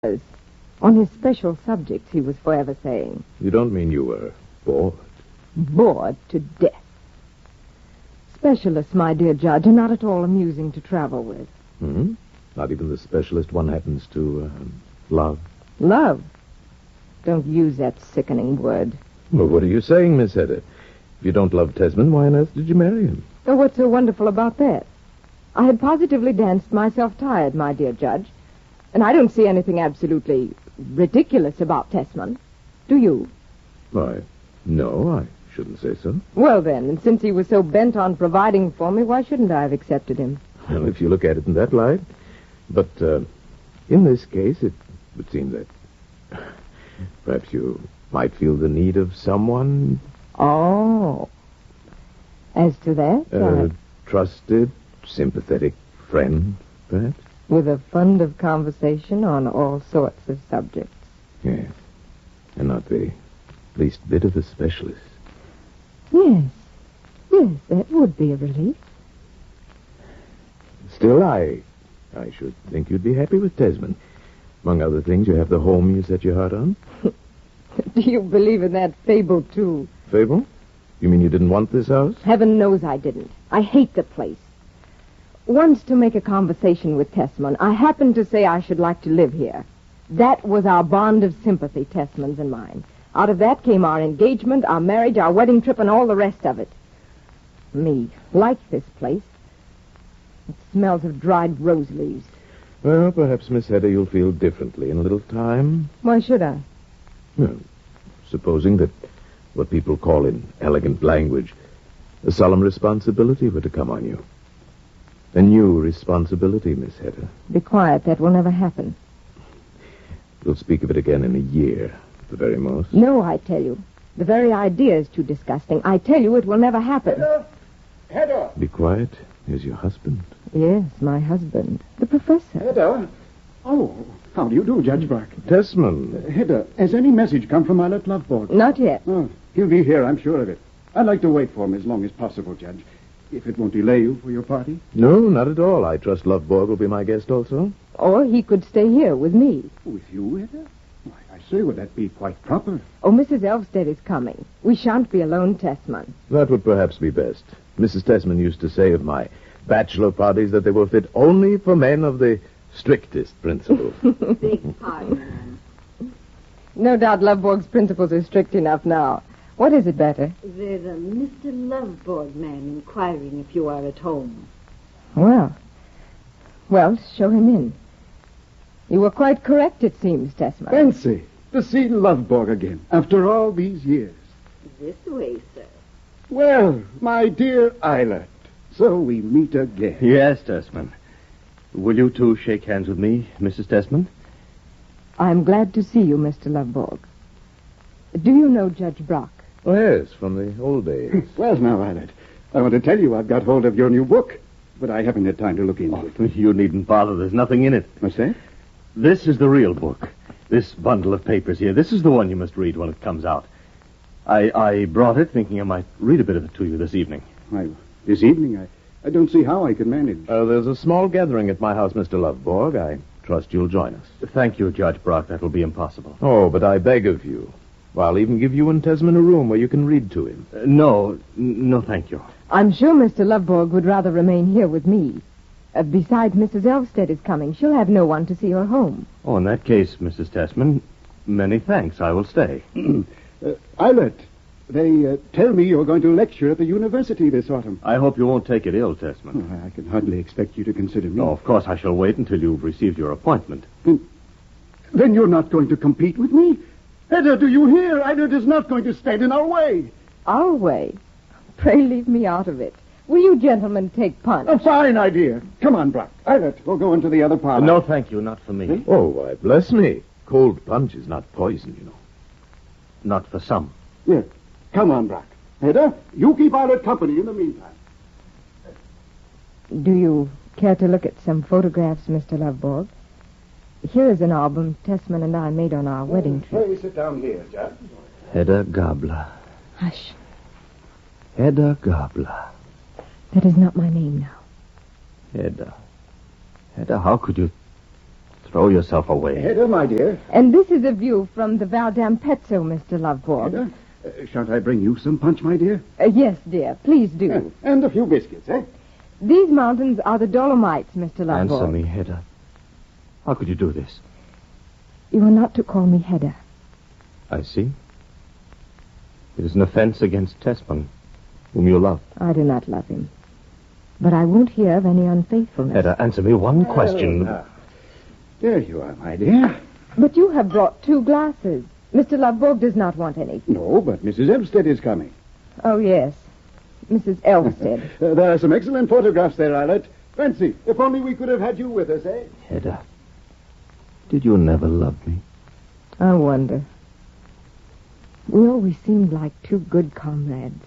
On his special subjects, he was forever saying. You don't mean you were bored? Bored to death. Specialists, my dear Judge, are not at all amusing to travel with. Hmm? Not even the specialist one happens to love? Love? Don't use that sickening word. Well, what are you saying, Miss Hedda? If you don't love Tesman, why on earth did you marry him? Oh, what's so wonderful about that? I had positively danced myself tired, my dear Judge. And I don't see anything absolutely ridiculous about Tesman. Do you? Why, no, I shouldn't say so. Well, then, and since he was so bent on providing for me, why shouldn't I have accepted him? Well, if you look at it in that light. But in this case, it would seem that perhaps you might feel the need of someone. Oh. As to that? A trusted, sympathetic friend, perhaps? With a fund of conversation on all sorts of subjects. Yes. And not the least bit of a specialist. Yes. Yes, that would be a relief. Still, I should think you'd be happy with Tesman. Among other things, you have the home you set your heart on. Do you believe in that fable, too? Fable? You mean you didn't want this house? Heaven knows I didn't. I hate the place. Once, to make a conversation with Tesman, I happened to say I should like to live here. That was our bond of sympathy, Tesman's and mine. Out of that came our engagement, our marriage, our wedding trip, and all the rest of it. Me, like this place. It smells of dried rose leaves. Well, perhaps, Miss Hedda, you'll feel differently in a little time. Why should I? Well, supposing that what people call in elegant language a solemn responsibility were to come on you. A new responsibility, Miss Hedda. Be quiet. That will never happen. We'll speak of it again in a year, at the very most. No, I tell you. The very idea is too disgusting. I tell you it will never happen. Hedda! Hedda! Be quiet. Here's your husband. Yes, my husband. The professor. Hedda? Oh, how do you do, Judge Brock? Tesman. Hedda, has any message come from Eilert Lovborg? Not yet. Oh, he'll be here, I'm sure of it. I'd like to wait for him as long as possible, Judge. If it won't delay you for your party. No, not at all. I trust Lovborg will be my guest also. Or he could stay here with me. With you, Hedda? Why, I say, would that be quite proper? Oh, Mrs. Elfstead is coming. We shan't be alone, Tesman. That would perhaps be best. Mrs. Tesman used to say of my bachelor parties that they were fit only for men of the strictest principles. Big pardon. No doubt Lovborg's principles are strict enough now. What is it, Better? There's a Mr. Lovborg man inquiring if you are at home. Well, show him in. You were quite correct, it seems, Tesman. Fancy, to see Lovborg again, after all these years. This way, sir. Well, my dear Eilert, so we meet again. Yes, Tesman. Will you two shake hands with me, Mrs. Tesman? I'm glad to see you, Mr. Lovborg. Do you know Judge Brock? Oh, yes, from the old days. Well, now, Eilert, I want to tell you I've got hold of your new book, but I haven't had time to look into it. You needn't bother. There's nothing in it. What's that? This is the real book. This bundle of papers here. This is the one you must read when it comes out. I brought it thinking I might read a bit of it to you this evening. Why, this evening, I don't see how I can manage. There's a small gathering at my house, Mr. Lovborg. I trust you'll join us. Thank you, Judge Brock. That'll be impossible. Oh, but I beg of you. I'll even give you and Tesman a room where you can read to him. No, thank you. I'm sure Mr. Lovborg would rather remain here with me. Besides, Mrs. Elfstead is coming. She'll have no one to see her home. Oh, in that case, Mrs. Tesman, many thanks. I will stay. Eilert, they tell me you're going to lecture at the university this autumn. I hope you won't take it ill, Tesman. Oh, I can hardly expect you to consider me. No, of course I shall wait until you've received your appointment. Then you're not going to compete with me? Hedda, do you hear? Eilert is not going to stand in our way. Our way? Pray leave me out of it. Will you gentlemen take punch? A fine idea. Come on, Brock. Eilert, we'll go into the other parlor. No, thank you. Not for me. Oh, why, bless me. Cold punch is not poison, you know. Not for some. Here, come on, Brock. Hedda, you keep Eilert company in the meantime. Do you care to look at some photographs, Mr. Lovborg? Here is an album Tesman and I made on our wedding trip. Pray sit down here, Jack. Hedda Gabler. Hush. Hedda Gabler. That is not my name now. Hedda. Hedda, how could you throw yourself away. Hedda, my dear. And this is a view from the Val d'Ampezzo, Mr. Loveborg. Hedda, shan't I bring you some punch, my dear? Yes, dear. Please do. And a few biscuits, eh? These mountains are the Dolomites, Mr. Loveborg. Answer me, Hedda. How could you do this? You are not to call me Hedda. I see. It is an offense against Tesman, whom you love. I do not love him. But I won't hear of any unfaithfulness. Hedda, answer me one question. There you are, my dear. But you have brought 2 glasses. Mr. Loveborg does not want any. No, but Mrs. Elmstead is coming. Oh, yes. Mrs. Elmstead. There are some excellent photographs there, Eilert. Fancy, if only we could have had you with us, eh? Hedda, did you never love me? I wonder. We always seemed like 2 good comrades.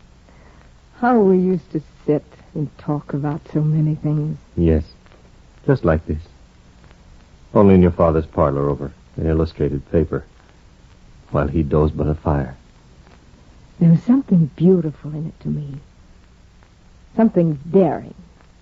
How we used to sit and talk about so many things. Yes, just like this. Only in your father's parlor over an illustrated paper, while he dozed by the fire. There was something beautiful in it to me. Something daring.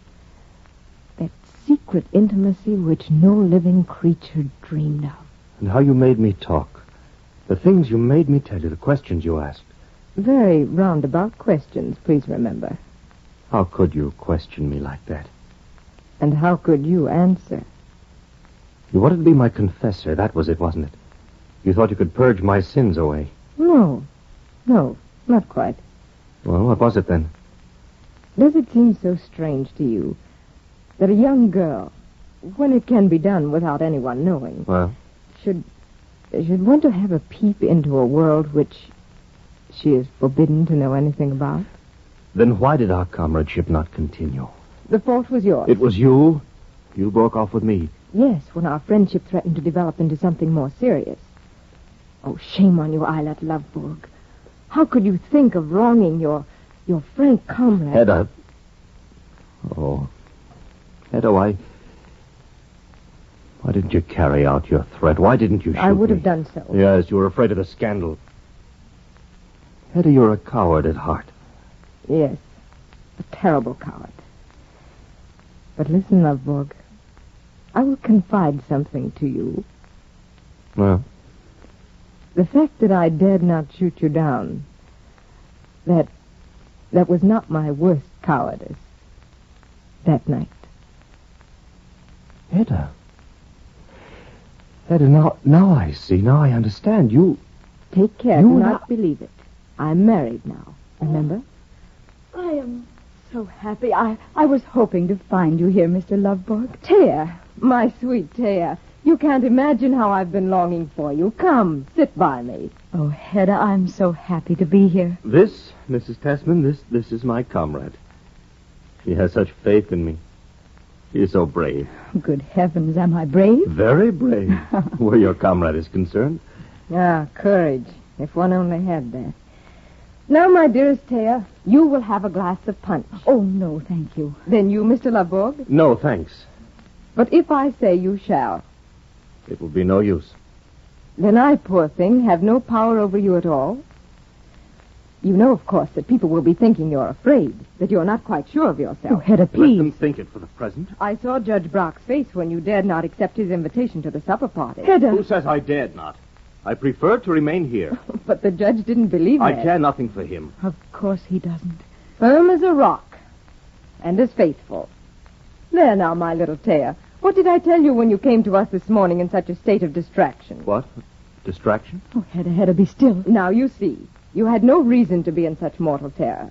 That secret intimacy which no living creature dreamed of. And how you made me talk. The things you made me tell you, the questions you asked. Very roundabout questions, please remember. How could you question me like that? And how could you answer? You wanted to be my confessor, that was it, wasn't it? You thought you could purge my sins away. No, not quite. Well, what was it then? Does it seem so strange to you that a young girl, when it can be done without anyone knowing, Well, should want to have a peep into a world which she is forbidden to know anything about? then why did our comradeship not continue? The fault was yours. It was you. You broke off with me. Yes, when our friendship threatened to develop into something more serious. Oh, shame on you, Eilert Loveborg. How could you think of wronging your frank comrade? Hedda. Oh. Hedda, why didn't you carry out your threat? Why didn't you shoot I would me? have done so. Yes, you were afraid of the scandal. Hedda, you're a coward at heart. Yes, a terrible coward. But listen, Loveborg. I will confide something to you. Well, The fact that I dared not shoot you down, that was not my worst cowardice that night. Hedda. Hedda, now I see. Now I understand. You... Take care, You do and not believe it. I'm married now, remember? I am so happy. I was hoping to find you here, Mr. Loveborg. Taya, my sweet Taya, you can't imagine how I've been longing for you. Come, sit by me. Oh, Hedda, I'm so happy to be here. This, Mrs. Tessman, this is my comrade. She has such faith in me. She is so brave. Good heavens, am I brave? Very brave, where your comrade is concerned. Ah, courage, if one only had that. Now, my dearest Taya, you will have a glass of punch. Oh, no, thank you. Then you, Mr. Loveborg? No, thanks. But if I say you shall, It will be no use. then I, poor thing, have no power over you at all. You know, of course, that people will be thinking you're afraid, that you're not quite sure of Oh, yourself. Hedda, Let them please. think it for the present. I saw Judge Brock's face when you dared not accept his invitation to the supper party. Hedda. Who says I dared not? I prefer to remain here. But the judge didn't believe I that. care nothing for him. Of course he doesn't. Firm as a rock, and as faithful. There now, my little Taya. What did I tell you when you came to us this morning in such a state of distraction? What? Distraction? Oh, Hedda, be still. Now, you see, you had no reason to be in such mortal terror.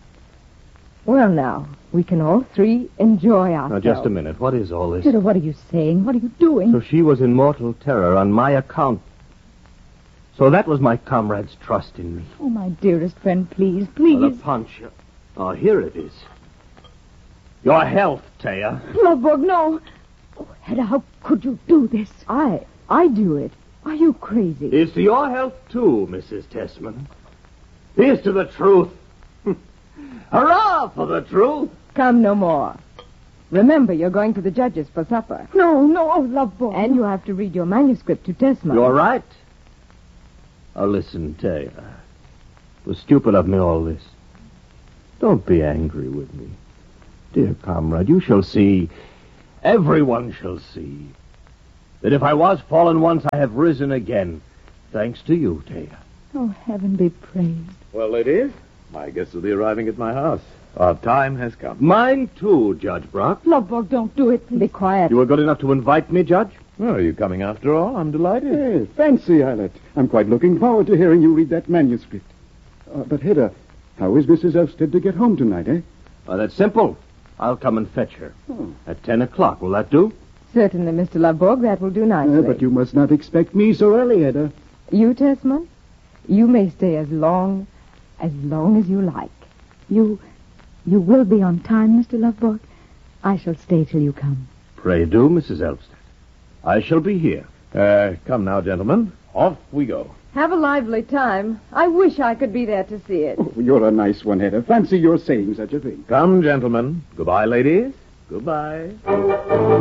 Well, now, we can all 3 enjoy ourselves. Now, just a minute. What is all this? Hedda, what are you saying? What are you doing? So she was in mortal terror on my account. So that was my comrade's trust in me. Oh, my dearest friend, please, please. The punch. Oh, here it is. Your health, Taya. Loveborg, no. Oh, Hedda, how could you do this? I do it. Are you crazy? It's to your health, too, Mrs. Tessman. Here's to the truth. Hurrah for the truth. Come no more. Remember, you're going to the judges for supper. No, oh, Loveborg. And you have to read your manuscript to Tesman. You're right. Now, listen, Taya. It was stupid of me, all this. Don't be angry with me. Dear comrade, you shall see. Everyone shall see. that if I was fallen once, I have risen again. Thanks to you, Thea. Oh, heaven be praised. Well, ladies, my guests will be arriving at my house. Our time has come. Mine, too, Judge Brock. Lovebug, don't do it, please. Be quiet. You were good enough to invite me, Judge? Well, are you coming after all? I'm delighted. Hey, fancy, Eilert. I'm quite looking forward to hearing you read that manuscript. But, Hedda, how is Mrs. Elstead to get home tonight, eh? That's simple. I'll come and fetch her. Oh. At 10 o'clock. Will that do? Certainly, Mr. Lovborg, that will do nicely. But you must not expect me so early, Hedda. You, Tessman, you may stay as long as you like. You will be on time, Mr. Lovborg. I shall stay till you come. Pray do, Mrs. Elstead. I shall be here. Come now, gentlemen. Off we go. Have a lively time. I wish I could be there to see it. Oh, you're a nice one, Hedda. Fancy your saying such a thing. Come, gentlemen. Goodbye, ladies. Goodbye.